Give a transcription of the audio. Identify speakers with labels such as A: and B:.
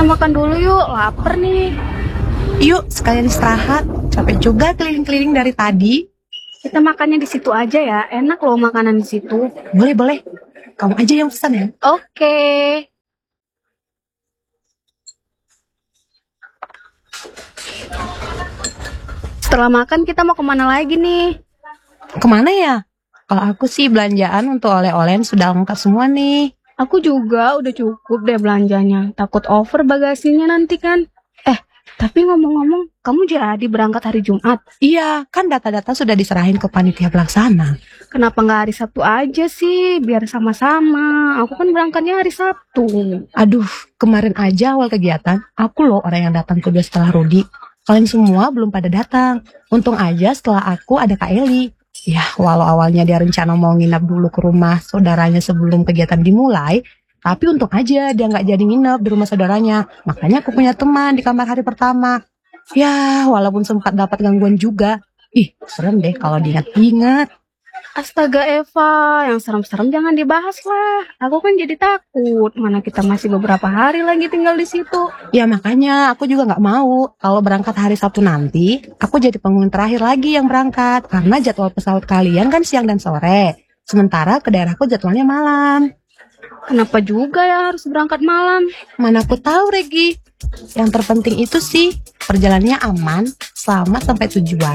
A: Kita makan dulu yuk, lapar nih.
B: Yuk, sekalian istirahat. Capek juga keliling-keliling dari tadi.
A: Kita makannya di situ aja ya, enak loh makanan di situ.
B: Boleh. Kamu aja yang pesan ya.
A: Oke. Setelah makan kita mau kemana lagi nih?
B: Kemana ya? Kalau aku sih belanjaan untuk oleh-olehan sudah lengkap semua nih.
A: Aku juga udah cukup deh belanjanya. Takut over bagasinya nanti kan. Tapi ngomong-ngomong, kamu jadi berangkat hari Jumat?
B: Iya, kan data-data sudah diserahin ke panitia pelaksana.
A: Kenapa nggak hari Sabtu aja sih? Biar sama-sama. Aku kan berangkatnya hari Sabtu.
B: Aduh, kemarin aja awal kegiatan, aku loh orang yang datang kedua setelah Rudi. Kalian semua belum pada datang. Untung aja setelah aku ada Kak Eli. Ya, walau awalnya dia rencana mau nginap dulu ke rumah saudaranya sebelum kegiatan dimulai, tapi untung aja dia nggak jadi nginep di rumah saudaranya. Makanya aku punya teman di kamar hari pertama. Ya, walaupun sempat dapat gangguan juga. Ih, serem deh kalau diingat-ingat.
A: Astaga Eva, yang serem-serem jangan dibahas lah. Aku kan jadi takut. Mana kita masih beberapa hari lagi tinggal di situ.
B: Ya makanya aku juga nggak mau kalau berangkat hari Sabtu nanti, aku jadi penghuni terakhir lagi yang berangkat. Karena jadwal pesawat kalian kan siang dan sore. Sementara ke daerahku jadwalnya malam.
A: Kenapa juga ya harus berangkat malam?
B: Mana aku tahu, Regi. Yang terpenting itu sih perjalanannya aman, selamat sampai tujuan.